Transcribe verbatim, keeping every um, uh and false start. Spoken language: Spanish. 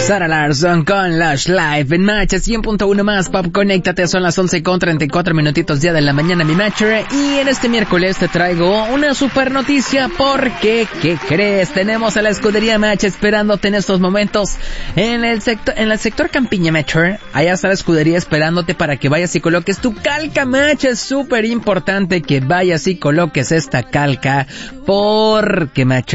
Sara Larsson con Lush Life en Match cien punto uno más Pop, conéctate, son las once con treinta y cuatro minutitos día de la mañana, mi Matcher, y en este miércoles te traigo una super noticia porque, ¿qué crees? Tenemos a la escudería Match esperándote en estos momentos en el sector, en el sector Campiña, Matcher. Allá está la escudería esperándote para que vayas y coloques tu calca, Match. Es súper importante que vayas y coloques esta calca porque, Matcher,